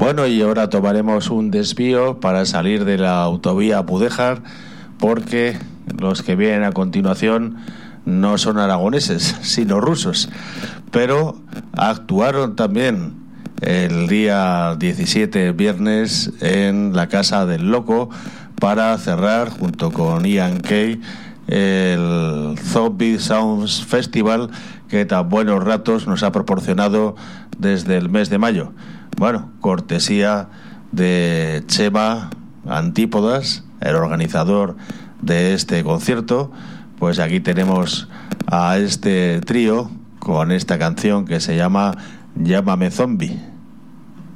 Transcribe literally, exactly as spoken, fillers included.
Bueno, y ahora tomaremos un desvío para salir de la autovía Pudéjar, porque los que vienen a continuación no son aragoneses, sino rusos, pero actuaron también el día diecisiete, viernes, en la Casa del Loco para cerrar, junto con Ian Kay, el Zombie Sounds Festival que tan buenos ratos nos ha proporcionado desde el mes de mayo. Bueno, cortesía de Chema Antípodas, el organizador de este concierto. Pues aquí tenemos a este trío con esta canción que se llama Llámame Zombie.